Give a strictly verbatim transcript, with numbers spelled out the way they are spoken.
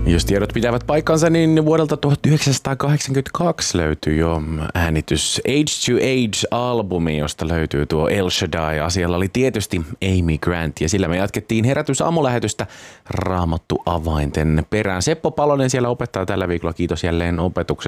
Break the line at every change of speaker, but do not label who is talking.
Jos tiedot pitävät paikkansa, niin vuodelta tuhatyhdeksänsataakahdeksankymmentäkaksi löytyy jo äänitys Age to Age-albumi, josta löytyy tuo El Shaddai. Asialla oli tietysti Amy Grant ja sillä me jatkettiin herätysaamulähetystä Raamattu avainten perään. Seppo Palonen siellä opettaa tällä viikolla. Kiitos jälleen opetuksesta.